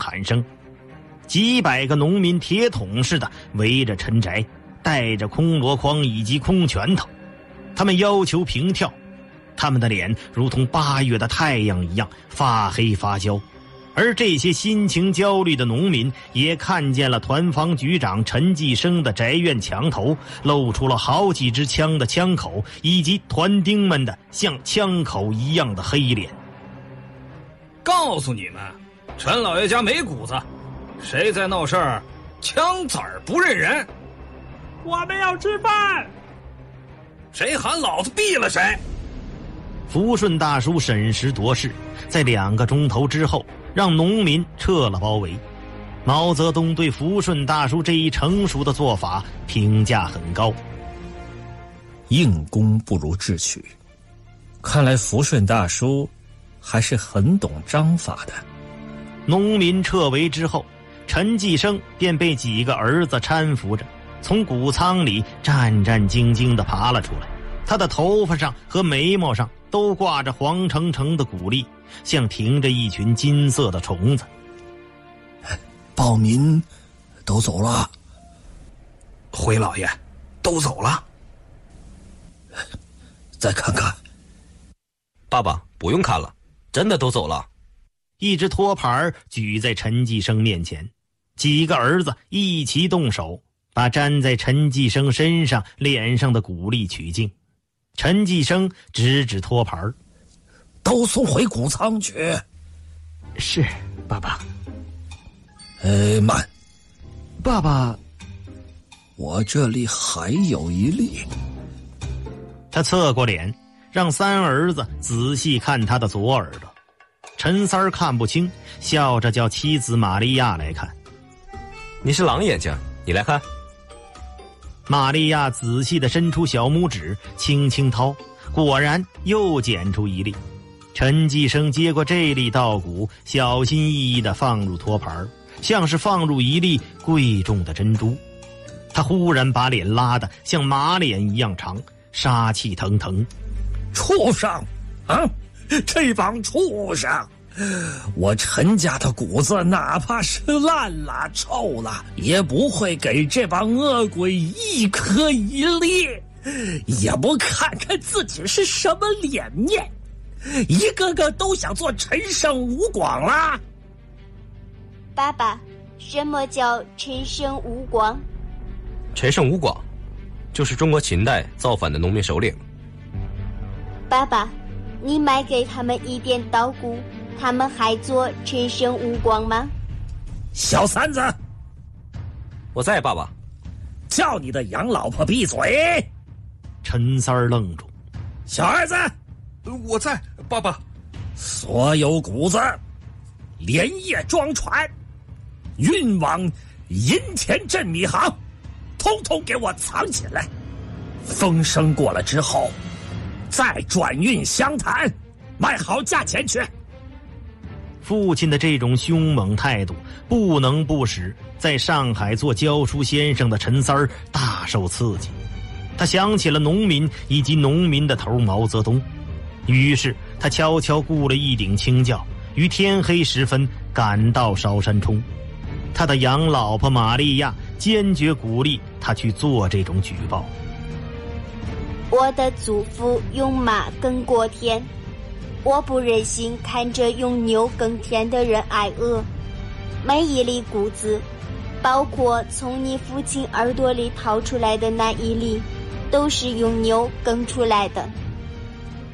喊声。几百个农民铁桶似的围着陈宅，带着空箩筐以及空拳头，他们要求平跳。他们的脸如同8月的太阳一样发黑发焦，而这些心情焦虑的农民也看见了团防局长陈继生的宅院墙头露出了好几支枪的枪口，以及团丁们的像枪口一样的黑脸。 告诉你们，陈老爷家没谷子，谁在闹事儿，枪子儿不认人。 我们要吃饭， 谁喊老子毙了谁。 福顺大叔审时度势，在2个钟头之后让农民撤了包围。毛泽东对福顺大叔这一成熟的做法评价很高。 硬攻不如智取，看来福顺大叔还是很懂章法的。 农民撤围之后，陈继生便被几个儿子搀扶着从谷仓里战战兢兢地爬了出来。他的头发上和眉毛上都挂着黄澄澄的谷粒，像停着一群金色的虫子。 暴民都走了。 回老爷，都走了。 再看看。 爸爸，不用看了，真的都走了。 一只托盘举在陈继生面前，几个儿子一齐动手，把粘在陈继生身上脸上的谷粒取净。陈继生指指托盘， 都送回谷仓去。 是，爸爸。 慢， 爸爸， 我这里还有一粒。 他侧过脸，让3儿子仔细看他的左耳朵。陈三儿看不清，笑着叫妻子玛利亚来看。 你是狼眼睛，你来看。 玛利亚仔细地伸出小拇指，轻轻掏，果然又捡出一粒。陈继生接过这粒稻谷，小心翼翼地放入托盘，像是放入一粒贵重的珍珠。他忽然把脸拉得像马脸一样长，杀气腾腾。 畜生啊！这帮畜生！我陈家的谷子哪怕是烂了臭了，也不会给这帮恶鬼一颗一粒，也不看看自己是什么脸面，一个个都想做陈胜吴广啦。 爸爸，什么叫陈胜吴广？ 陈胜吴广就是中国秦代造反的农民首领。 爸爸，你买给他们一点稻谷，他们还做陈胜吴广吗？ 小三子， 我在，爸爸。 叫你的洋老婆闭嘴！ 陈三儿愣住。 小儿子， 我在，爸爸。 所有谷子连夜装船，运往银田镇米行，通通给我藏起来。风声过了之后，再转运湘潭，卖好价钱去。 父亲的这种凶猛态度，不能不使在上海做教书先生的陈三儿大受刺激。他想起了农民以及农民的头毛泽东，于是他悄悄雇了一顶轻轿，于天黑时分赶到韶山冲。他的洋老婆玛利亚坚决鼓励他去做这种举报。 我的祖父用马耕过田，我不忍心看着用牛耕田的人挨饿。每一粒谷子，包括从你父亲耳朵里掏出来的那一粒，都是用牛耕出来的。